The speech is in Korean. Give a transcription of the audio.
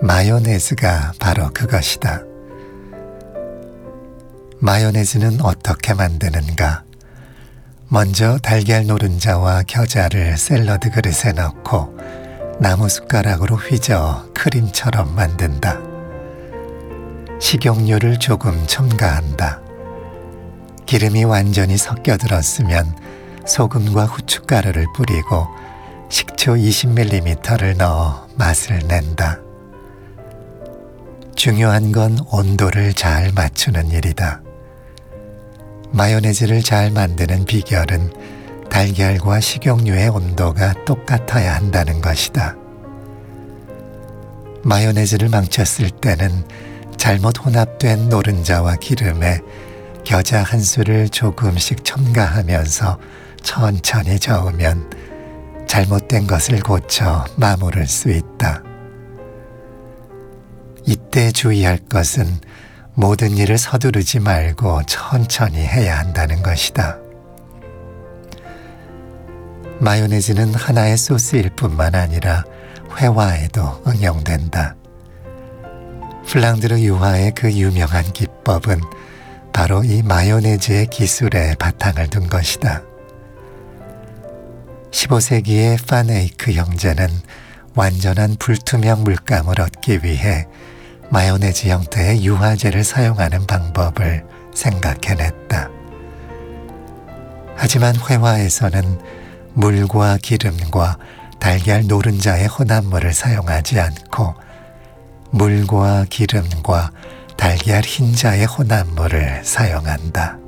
마요네즈가 바로 그것이다. 마요네즈는 어떻게 만드는가? 먼저 달걀 노른자와 겨자를 샐러드 그릇에 넣고 나무 숟가락으로 휘저어 크림처럼 만든다. 식용유를 조금 첨가한다. 기름이 완전히 섞여들었으면 소금과 후춧가루를 뿌리고 식초 20ml를 넣어 맛을 낸다. 중요한 건 온도를 잘 맞추는 일이다. 마요네즈를 잘 만드는 비결은 달걀과 식용유의 온도가 똑같아야 한다는 것이다. 마요네즈를 망쳤을 때는 잘못 혼합된 노른자와 기름에 겨자 한 수를 조금씩 첨가하면서 천천히 저으면 잘못된 것을 고쳐 마무를 수 있다. 이때 주의할 것은 모든 일을 서두르지 말고 천천히 해야 한다는 것이다. 마요네즈는 하나의 소스일 뿐만 아니라 회화에도 응용된다. 플랑드르 유화의 그 유명한 기법은 바로 이 마요네즈의 기술에 바탕을 둔 것이다. 15세기의 파네이크 형제는 완전한 불투명 물감을 얻기 위해 마요네즈 형태의 유화제를 사용하는 방법을 생각해냈다. 하지만 회화에서는 물과 기름과 달걀 노른자의 혼합물을 사용하지 않고 물과 기름과 달걀 흰자의 혼합물을 사용한다.